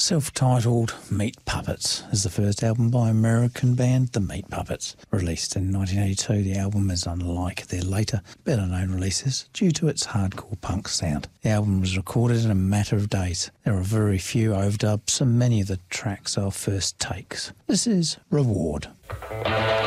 Self-titled Meat Puppets is the first album by American band The Meat Puppets. Released in 1982, the album is unlike their later, better-known releases due to its hardcore punk sound. The album was recorded in a matter of days. There are very few overdubs and many of the tracks are first takes. This is Reward.